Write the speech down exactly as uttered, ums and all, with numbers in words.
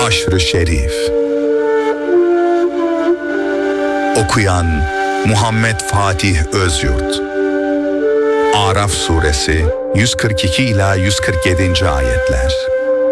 Haşr-ı Şerif. Okuyan Muhammed Fatih Özyurt. Araf suresi yüz kırk iki ila yüz kırk yedinci ayetler.